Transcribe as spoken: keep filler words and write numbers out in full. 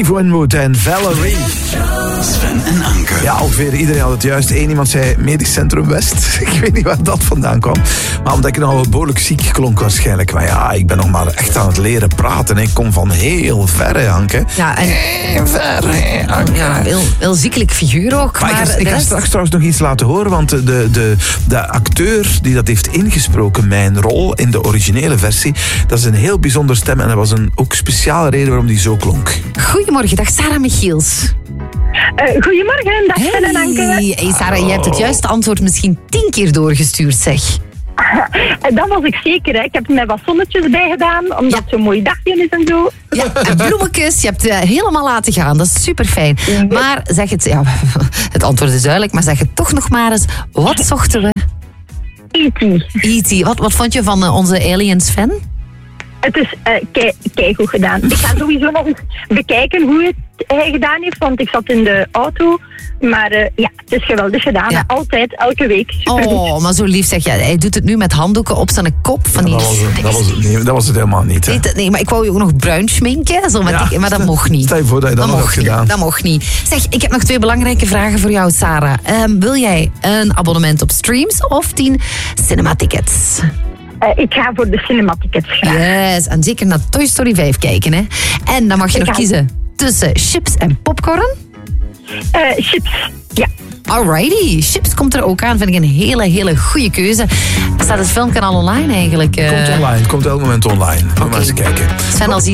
Steve Winwood en Valerie. Sven en Anke. Ja, ongeveer iedereen had het juist. Eén iemand zei Medisch Centrum West. Ik weet niet waar dat vandaan kwam. Maar omdat ik nou behoorlijk ziek klonk waarschijnlijk. Maar ja, ik ben nog maar echt aan het leren praten. Ik kom van heel ver, hè, Anke. Ja, en... Heel ver, hè, Anke. Ja, heel, heel ziekelijk figuur ook. Maar, Maar, ik ga, ik ga rest... straks trouwens nog iets laten horen. Want de, de, de acteur die dat heeft ingesproken, mijn rol in de originele versie, dat is een heel bijzonder stem. En dat was een ook speciale reden waarom die zo klonk. Goedemorgen, dag Sarah Michiels. Uh, goedemorgen, dag Sven en Anke. Hey, hey Sarah, je hebt het juiste antwoord misschien tien keer doorgestuurd, zeg. En dat was ik zeker, hè. Ik heb er met wat zonnetjes bij gedaan, omdat Ja. het zo'n mooi dagje is en zo. Ja, en bloemetjes, je hebt het helemaal laten gaan. Dat is super fijn. Maar zeg het, ja, het antwoord is duidelijk, maar zeg het toch nog maar eens. Wat zochten we? E T E T. Wat, wat vond je van uh, onze Aliens fan? Het is uh, kei, kei goed gedaan. Ik ga sowieso nog eens bekijken hoe het hij gedaan heeft, want ik zat in de auto. Maar uh, ja, het is geweldig gedaan. Ja. Altijd, elke week. Supergoed. Oh, maar zo lief zeg je. Hij doet het nu met handdoeken op zijn kop. Van die... Dat was het, dat was het, nee, dat was het helemaal niet. Hè. Nee, dat- nee, maar ik wou je ook nog bruin schminken. Zo met Ja. die- maar dat mocht niet. Stel je voor dat je dat, nog had mocht niet. gedaan. Dat mocht niet. Zeg, ik heb nog twee belangrijke vragen voor jou, Sarah. Um, wil jij een abonnement op streams of tien cinematickets? Uh, ik ga voor de cinematickets graag. Yes, en zeker naar Toy Story vijf kijken. Hè. En dan mag je Ik nog ga- kiezen tussen chips en popcorn. Uh, chips, ja. Alrighty, chips komt er ook aan. Vind ik een hele, hele goede keuze. Staat het filmkanaal online eigenlijk? Uh... Komt online, komt elk moment online. Gaan we maar eens kijken. Sven, als